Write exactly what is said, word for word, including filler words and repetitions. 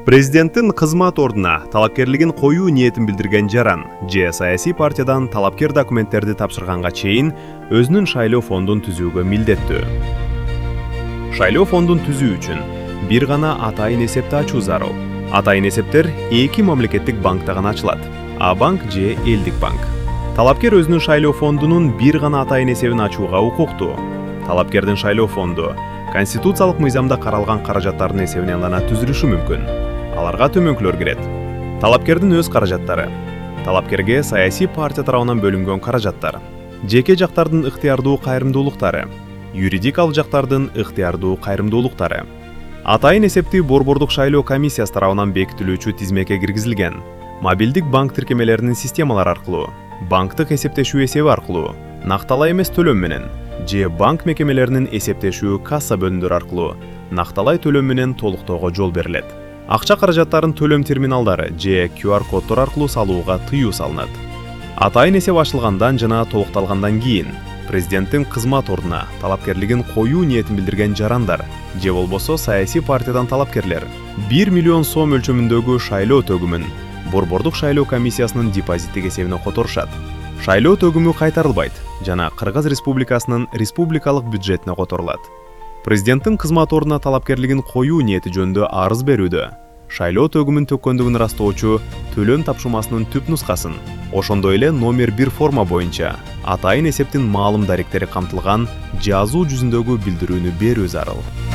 Президенттин кызмат ордуна талапкерлигин коюу ниетин билдирген жаран же саясий партиядан талапкер документтерди тапшырганга чейин өзүнүн шайлоо фондун түзүүгө милдеттүү. Шайлоо фондун түзүү үчүн бир гана атайын эсепти ачуу зарыл. Атайын эсептер эки мамлекеттик банкта гана ачылат: А банк же Элдик банк. Талапкер өзүнүн шайлоо фондунун бир гана атайын эсебин ачууга укуктуу. Талапкердин шайлоо фонду конституциялык мыйзамда каралган каражаттардын эсебинен гана түзүлүшү мүмкүн. Аларга төмөнкүлөр кирет. Талапкердин өз каражаттары, талапкерге саясий партия тарабынан бөлүнгөн каражаттар, жеке жактардын ыктыярдуу кайрымдуулуктары, юридикалык жактардын ыктыярдуу кайрымдуулуктары. Атайын эсепти Борбордук шайлоо комиссиясы тарабынан бекитилүүчү тизмеке киргизилген. Мобилдик банк тиркемелеринин системалары аркылуу, банктык эсептешүү эсеби аркылуу, накталай эмес төлөм менен же банк мекемелеринин эсептешүү касса бөлүмдөрү аркылуу накталай төлөм менен толуктоого жол берилет. Акча каражаттарын төлөм терминалдары же Q R коддор аркылуу салууга тыюу салынат. Атайын эсеп ачылгандан жана толукталгандан кийин президенттин кызмат ордуна талапкерлигин коюу ниетин билдирген жарандар же болбосо саясий партиядан талапкерлер бир миллион сом өлчөмүндөгү шайлоо төгүмүн Борбордук шайлоо комиссиясынын депозиттик эсебине которушат. Шайлоо төгүмү кайтарылбайт жана Кыргыз Республикасынын республикалык бюджетине которулат. Президенттин кызмат ордуна талапкерлигин коюу ниети жөнүндө арыз берүүдө шайлоо төгүмүн төккөндүгүн ырастоочу төлөм тапшырмасынын түп нускасын, ошондой эле номер бир форма боюнча атайын эсептин маалым даректери камтылган жазуу жүзүндөгү билдирүүнү берүү зарыл.